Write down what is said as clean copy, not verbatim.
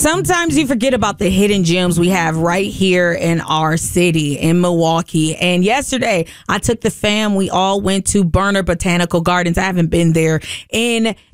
Sometimes you forget about the hidden gems we have right here in our city, in Milwaukee. And yesterday, I took the fam. We all went to Burner Botanical Gardens. I haven't been there in